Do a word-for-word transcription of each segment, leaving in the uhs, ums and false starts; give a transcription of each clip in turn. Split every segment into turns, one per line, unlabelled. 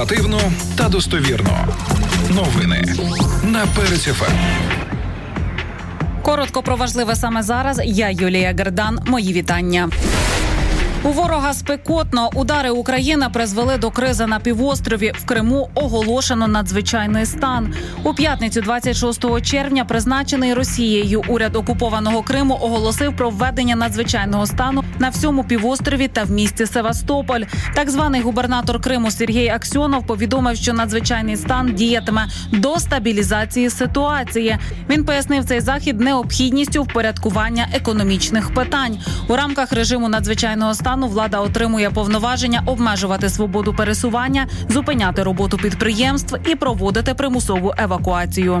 Інформативно та достовірно. Новини на Перець еф ем.
Коротко про важливе саме зараз. Я Юлія Гердан. Мої вітання. У ворога спекотно. Удари України призвели до кризи на півострові. В Криму оголошено надзвичайний стан. У п'ятницю двадцять шостого червня призначений Росією уряд окупованого Криму оголосив про введення надзвичайного стану на всьому півострові та в місті Севастополь. Так званий губернатор Криму Сергій Аксьонов повідомив, що надзвичайний стан діятиме до стабілізації ситуації. Він пояснив цей захід необхідністю впорядкування економічних питань. У рамках режиму надзвичайного стану влада отримує повноваження обмежувати свободу пересування, зупиняти роботу підприємств і проводити примусову евакуацію.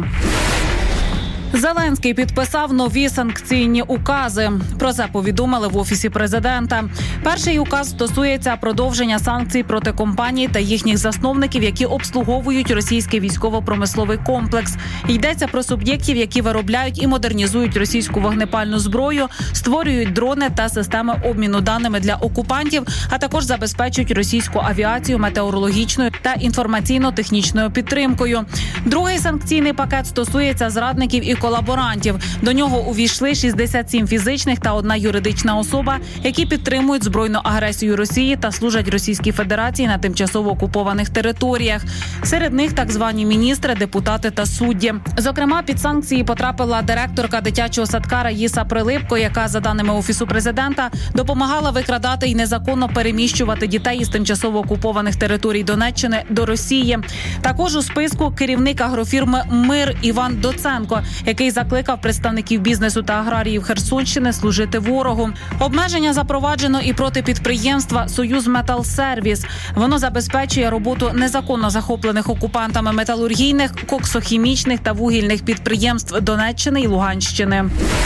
Зеленський підписав нові санкційні укази. Про це повідомили в Офісі президента. Перший указ стосується продовження санкцій проти компаній та їхніх засновників, які обслуговують російський військово-промисловий комплекс. Йдеться про суб'єктів, які виробляють і модернізують російську вогнепальну зброю, створюють дрони та системи обміну даними для окупантів, а також забезпечують російську авіацію метеорологічною та інформаційно-технічною підтримкою. Другий санкційний пакет стосується зрадників і колаборантів. До нього увійшли шістдесят сім фізичних та одна юридична особа, які підтримують збройну агресію Росії та служать Російській Федерації на тимчасово окупованих територіях. Серед них так звані міністри, депутати та судді. Зокрема, під санкції потрапила директорка дитячого садка Раїса Прилипко, яка, за даними Офісу президента, допомагала викрадати і незаконно переміщувати дітей із тимчасово окупованих територій Донеччини до Росії. Також у списку керівник агрофірми «Мир» Іван Доценко, який закликав представників бізнесу та аграріїв Херсонщини служити ворогу. Обмеження запроваджено і проти підприємства «Союзметалсервіс». Воно забезпечує роботу незаконно захоплених окупантами металургійних, коксохімічних та вугільних підприємств Донеччини і Луганщини.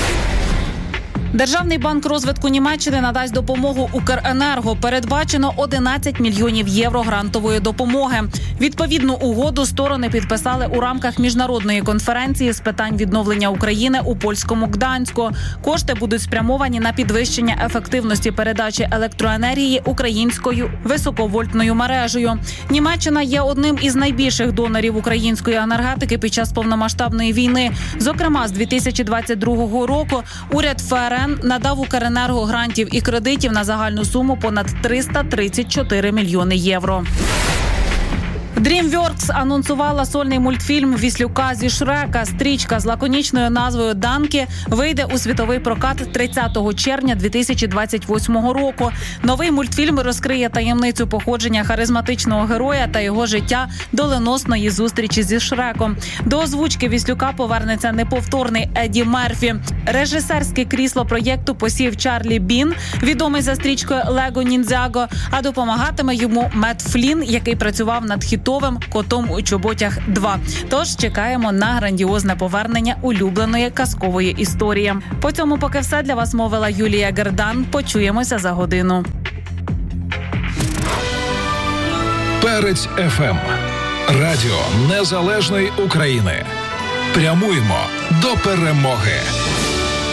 Державний банк розвитку Німеччини надасть допомогу «Укренерго». Передбачено одинадцять мільйонів євро грантової допомоги. Відповідну угоду сторони підписали у рамках міжнародної конференції з питань відновлення України у польському Гданську. Кошти будуть спрямовані на підвищення ефективності передачі електроенергії українською високовольтною мережею. Німеччина є одним із найбільших донорів української енергетики під час повномасштабної війни. Зокрема, з дві тисячі двадцять другого року уряд ФРН надав «Укренерго» грантів і кредитів на загальну суму понад триста тридцять чотири мільйони євро. DreamWorks анонсувала сольний мультфільм Віслюка зі Шрека. Стрічка з лаконічною назвою «Данкі» вийде у світовий прокат тридцятого червня дві тисячі двадцять восьмого року. Новий мультфільм розкриє таємницю походження харизматичного героя та його життя доленосної зустрічі зі Шреком. До озвучки Віслюка повернеться неповторний Едді Мерфі. Режисерське крісло проєкту посів Чарлі Бін, відомий за стрічкою «Лего Ніндзяго», а допомагатиме йому Мет Флін, який працював над хітом «Котом у чоботях два». Тож чекаємо на грандіозне повернення улюбленої казкової історії. По цьому поки все. Для вас мовила Юлія Гердан. Почуємося за годину.
Перець еф ем. Радіо Незалежної України. Прямуємо до перемоги.